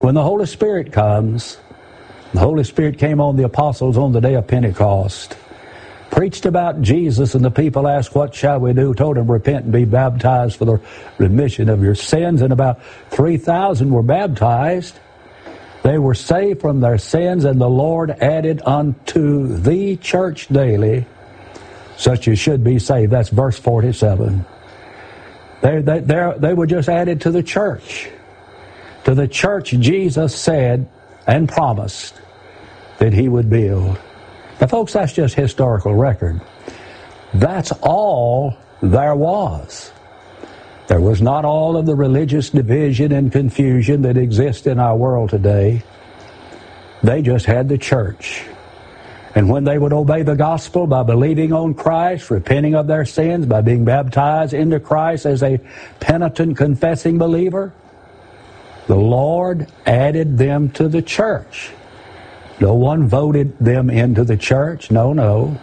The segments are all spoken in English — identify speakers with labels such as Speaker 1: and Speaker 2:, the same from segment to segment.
Speaker 1: When the Holy Spirit comes, the Holy Spirit came on the apostles on the day of Pentecost, preached about Jesus, and the people asked, what shall we do? Told them, repent and be baptized for the remission of your sins. And about 3,000 were baptized. They were saved from their sins, and the Lord added unto the church daily such as should be saved. That's verse 47. They were just added to the church. To the church Jesus said and promised that He would build. Now, folks, that's just historical record. That's all there was. There was not all of the religious division and confusion that exists in our world today. They just had the church. And when they would obey the gospel by believing on Christ, repenting of their sins, by being baptized into Christ as a penitent, confessing believer, the Lord added them to the church. No one voted them into the church. No.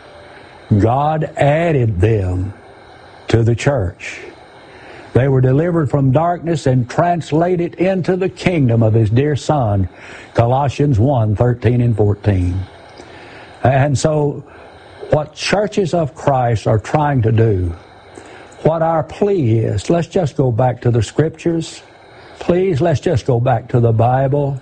Speaker 1: God added them to the church. They were delivered from darkness and translated into the kingdom of His dear Son, Colossians 1:13 and 14. And so, what churches of Christ are trying to do, what our plea is, let's just go back to the Scriptures. Please, let's just go back to the Bible.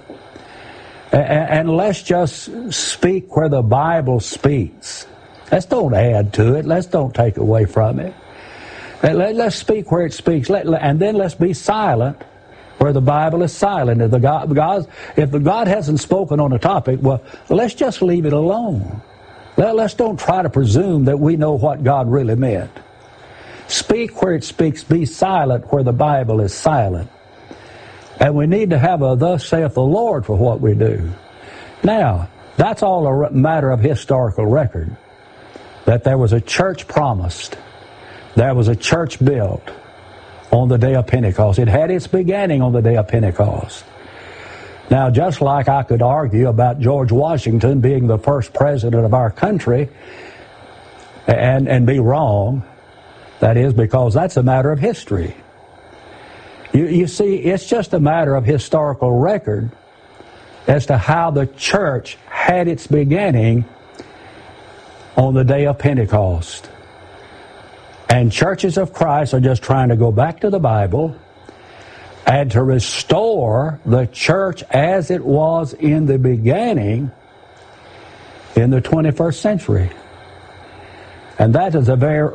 Speaker 1: And let's just speak where the Bible speaks. Let's don't add to it. Let's don't take away from it. Let's speak where it speaks. And then let's be silent where the Bible is silent. If the God hasn't spoken on a topic, well, let's just leave it alone. Let's don't try to presume that we know what God really meant. Speak where it speaks. Be silent where the Bible is silent. And we need to have a thus saith the Lord for what we do. Now, that's all a matter of historical record. That there was a church promised. There was a church built on the day of Pentecost. It had its beginning on the day of Pentecost. Now, just like I could argue about George Washington being the first president of our country and be wrong, that is because that's a matter of history. You see, it's just a matter of historical record as to how the church had its beginning on the day of Pentecost. And churches of Christ are just trying to go back to the Bible and to restore the church as it was in the beginning in the 21st century. And that is a very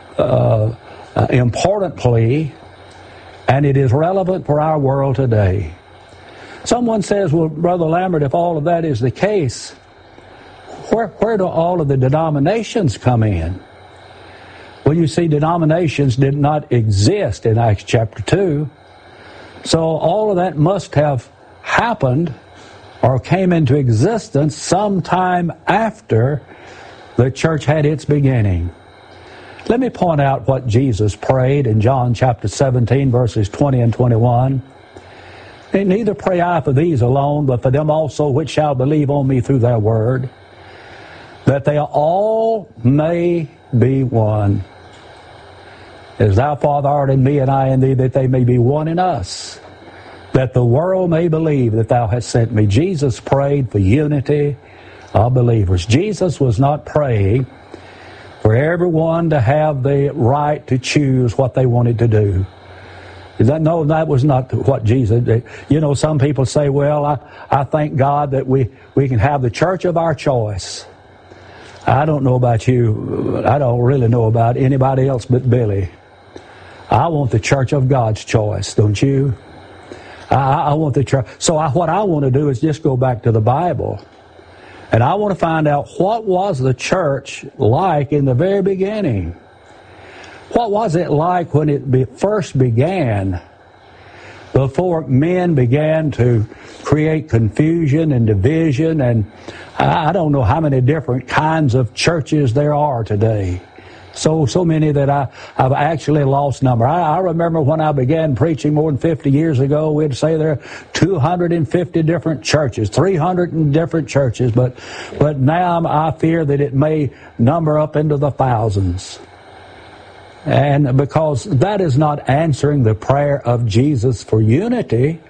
Speaker 1: important plea, and it is relevant for our world today. Someone says, well, Brother Lambert, if all of that is the case, where do all of the denominations come in? Well, you see, denominations did not exist in Acts chapter 2. So all of that must have happened or came into existence sometime after the church had its beginning. Let me point out what Jesus prayed in John chapter 17, verses 20 and 21. And neither pray I for these alone, but for them also which shall believe on me through their word, that they all may be one. As thou, Father, art in me, and I in thee, that they may be one in us, that the world may believe that thou hast sent me. Jesus prayed for unity of believers. Jesus was not praying for everyone to have the right to choose what they wanted to do. No, that was not what Jesus did. You know, some people say, well, I thank God that we can have the church of our choice. I don't know about you. I don't really know about anybody else but Billy. I want the church of God's choice, don't you? I want the church. So what I want to do is just go back to the Bible. And I want to find out, what was the church like in the very beginning? What was it like when it first began? Before men began to create confusion and division, and I don't know how many different kinds of churches there are today. So many that I've actually lost number. I remember when I began preaching more than 50 years ago, we'd say there are 250 different churches, 300 different churches, but now I fear that it may number up into the thousands. And because that is not answering the prayer of Jesus for unity,